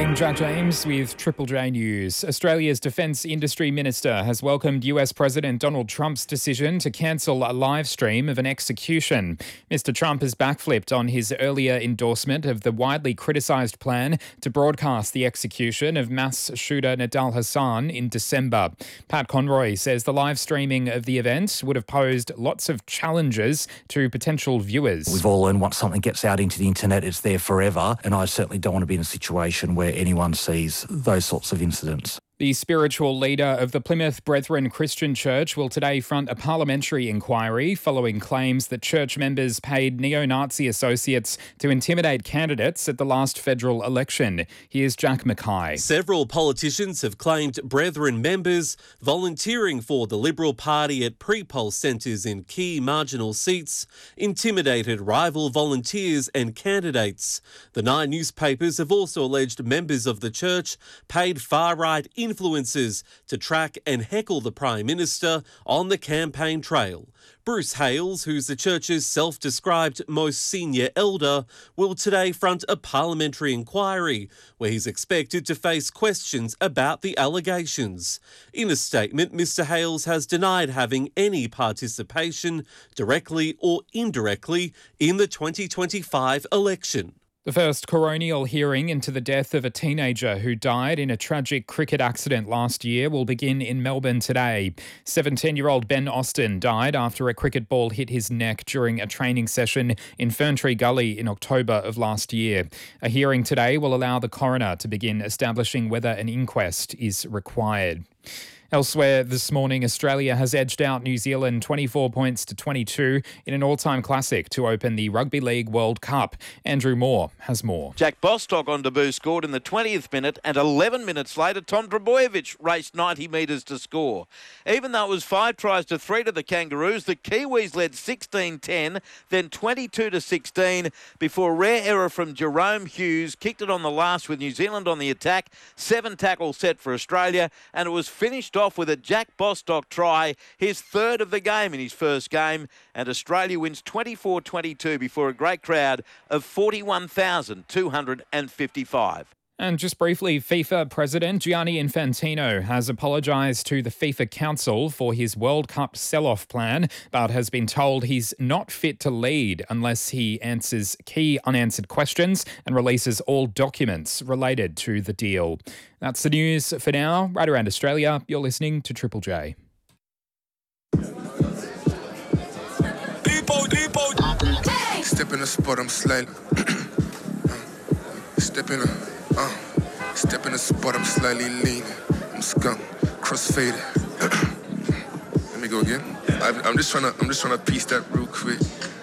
morning, Jack James with Triple J News. Australia's Defence Industry Minister has welcomed US President Donald Trump's decision to cancel a live stream of an execution. Mr Trump has backflipped on his earlier endorsement of the widely criticised plan to broadcast the execution of mass shooter Nidal Hasan in December. Pat Conroy says the live streaming of the event would have posed lots of challenges to potential viewers. We've all learned once something gets out into the internet, it's there forever, and I certainly don't want to be in a situation where anyone sees those sorts of incidents. The spiritual leader of the Plymouth Brethren Christian Church will today front a parliamentary inquiry following claims that church members paid neo-Nazi associates to intimidate candidates at the last federal election. Here's Jack Mackay. Several politicians have claimed Brethren members volunteering for the Liberal Party at pre-poll centres in key marginal seats intimidated rival volunteers and candidates. The 9 newspapers have also alleged members of the church paid far-right influencers to track and heckle the Prime Minister on the campaign trail. Bruce Hales, who's the church's self-described most senior elder, will today front a parliamentary inquiry where he's expected to face questions about the allegations. In a statement, Mr Hales has denied having any participation, directly or indirectly, in the 2025 election. The first coronial hearing into the death of a teenager who died in a tragic cricket accident last year will begin in Melbourne today. 17-year-old Ben Austin died after a cricket ball hit his neck during a training session in Ferntree Gully in October of last year. A hearing today will allow the coroner to begin establishing whether an inquest is required. Elsewhere this morning, Australia has edged out New Zealand 24 points to 22 in an all-time classic to open the Rugby League World Cup. Andrew Moore has more. Jack Bostock on debut scored in the 20th minute, and 11 minutes later, Tom Trbojevic raced 90 metres to score. Even though it was 5 tries to 3 to the Kangaroos, the Kiwis led 16-10, then 22-16 before a rare error from Jerome Hughes kicked it on the last with New Zealand on the attack. 7 tackles set for Australia, and it was finished off with a Jack Bostock try, his third of the game in his first game, and Australia wins 24-22 before a great crowd of 41,255. And just briefly, FIFA President Gianni Infantino has apologised to the FIFA Council for his World Cup sell-off plan, but has been told he's not fit to lead unless he answers key unanswered questions and releases all documents related to the deal. That's the news for now. Right around Australia, you're listening to Triple J. Step in the spot, I'm slightly. Step in the spot, I'm slightly leaning. I'm skunk, crossfaded. Let me go again. I'm just trying to piece that real quick.